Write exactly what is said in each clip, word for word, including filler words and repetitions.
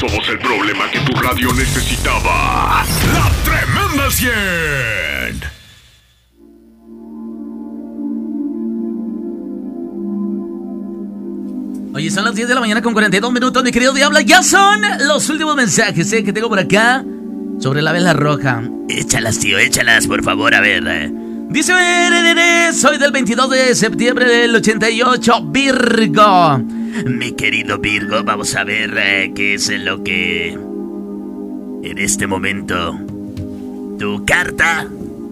somos el problema que tu radio necesitaba. La Tremenda cien. Oye, son las diez de la mañana con cuarenta y dos minutos, mi querido Diablo. Ya son los últimos mensajes eh, que tengo por acá sobre la vela roja. Échalas, tío, échalas, por favor, a ver. eh. Dice, soy del veintidós de septiembre del ochenta y ocho, Virgo. Mi querido Virgo, vamos a ver eh, qué es lo que... En este momento, tu carta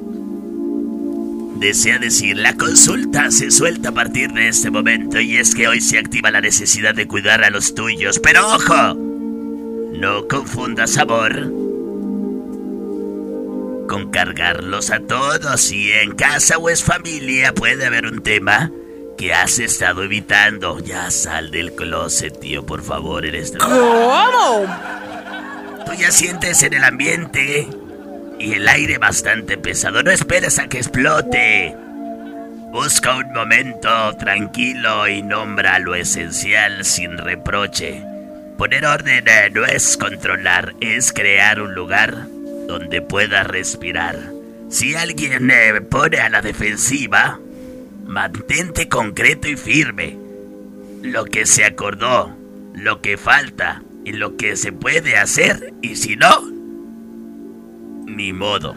desea decir. La consulta se suelta a partir de este momento, y es que hoy se activa la necesidad de cuidar a los tuyos. Pero ¡ojo! No confundas amor con cargarlos a todos. Si en casa o es familia puede haber un tema que has estado evitando. Ya sal del closet, tío, por favor. Eres... ¿Cómo? Tú ya sientes en el ambiente y el aire bastante pesado. No esperes a que explote. Busca un momento tranquilo y nombra lo esencial sin reproche. Poner orden eh, no es controlar, es crear un lugar donde puedas respirar. Si alguien eh, pone a la defensiva, mantente concreto y firme. Lo que se acordó, lo que falta y lo que se puede hacer, y si no, ni modo.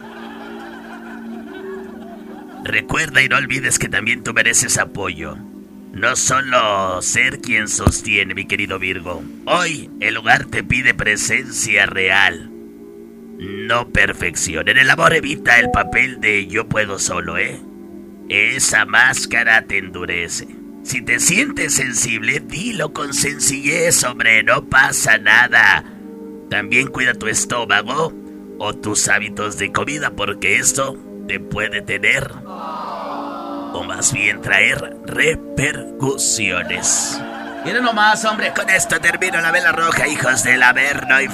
Recuerda y no olvides que también tú mereces apoyo. No solo ser quien sostiene, mi querido Virgo. Hoy el lugar te pide presencia real, no perfección. En el amor evita el papel de yo puedo solo, ¿eh? Esa máscara te endurece. Si te sientes sensible, dilo con sencillez, hombre, no pasa nada. También cuida tu estómago o tus hábitos de comida, porque esto te puede tener, o más bien traer, repercusiones. Miren nomás, hombre. Con esto termino la vela roja, hijos del Averno. Y